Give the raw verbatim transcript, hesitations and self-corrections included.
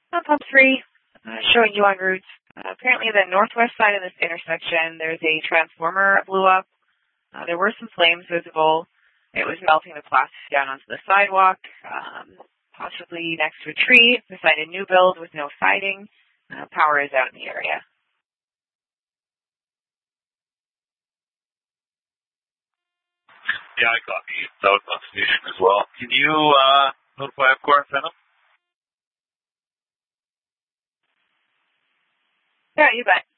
On pump three, uh, showing you on route. Uh, apparently the northwest side of this intersection, there's a transformer that blew up. Uh, there were some flames visible. It was melting the plastic down onto the sidewalk, um, possibly next to a tree beside a new build with no siding. Uh, power is out in the area. Yeah, I copy southbound station as well. Can you uh, notify F C O R and send them? Yeah, you bet.